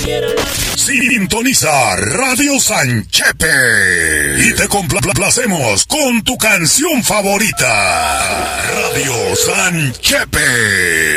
Sintoniza Radio Sanchepe y te complacemos con tu canción favorita. Radio Sanchepe.